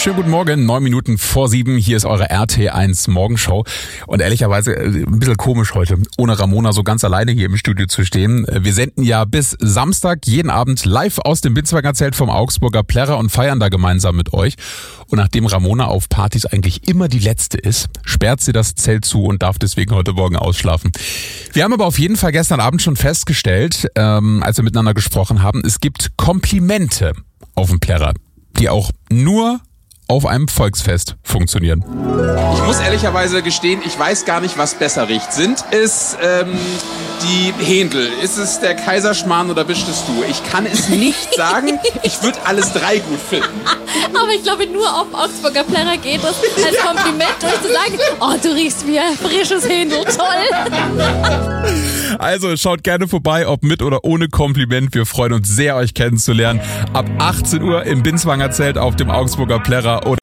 Schönen guten Morgen, 7:09. Hier ist eure RT1 Morgenshow. Und ehrlicherweise ein bisschen komisch heute, ohne Ramona so ganz alleine hier im Studio zu stehen. Wir senden ja bis Samstag jeden Abend live aus dem Binzwanger Zelt vom Augsburger Plärrer und feiern da gemeinsam mit euch. Und nachdem Ramona auf Partys eigentlich immer die Letzte ist, sperrt sie das Zelt zu und darf deswegen heute Morgen ausschlafen. Wir haben aber auf jeden Fall gestern Abend schon festgestellt, als wir miteinander gesprochen haben, es gibt Komplimente auf dem Plärrer, die auch nur auf einem Volksfest funktionieren. Ich muss ehrlicherweise gestehen, ich weiß gar nicht, was besser riecht. Sind es die Händel? Ist es der Kaiserschmarrn oder bist es du? Ich kann es nicht sagen. Ich würde alles drei gut finden. Aber ich glaube, nur auf Augsburger Plärrer geht es als Kompliment durch zu sagen, oh, du riechst wie ein frisches Händel, toll. Also schaut gerne vorbei, ob mit oder ohne Kompliment. Wir freuen uns sehr, euch kennenzulernen. Ab 18 Uhr im Binzwanger Zelt auf dem Augsburger Plärrer.